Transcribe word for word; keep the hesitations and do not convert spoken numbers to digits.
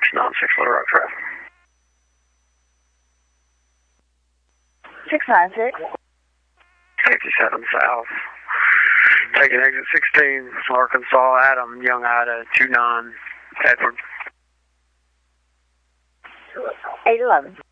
six nine six Little Rock Drive. six nine six. fifty-seven South. Taking exit sixteen, Arkansas, Adam, Young Ida, two nine, Edward. eight eleven.